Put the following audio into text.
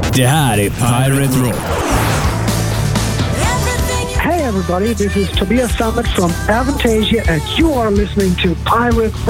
Det här är Pirate Rock. Hey everybody, this is Tobias Sammet from Avantasia and you are listening to Pirate Rock.